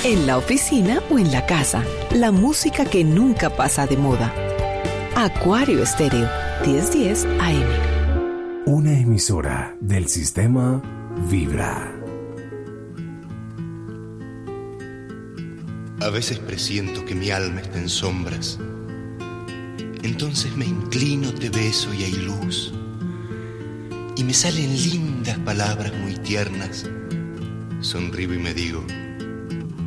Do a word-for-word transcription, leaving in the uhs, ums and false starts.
en la oficina o en la casa. La música que nunca pasa de moda. Acuario Estéreo, diez diez A M. Una emisora del sistema Vibra. A veces presiento que mi alma está en sombras. Entonces me inclino, te beso y hay luz. Y me salen lindas palabras muy tiernas. Sonrío y me digo: